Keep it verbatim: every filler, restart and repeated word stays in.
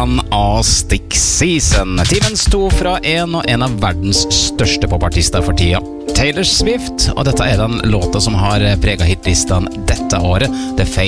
One Astic Season. Timens to fra en og en av verdens største popartister for tida. Taylor Swift, og dette er den låta som har preget hitlistene dette året. The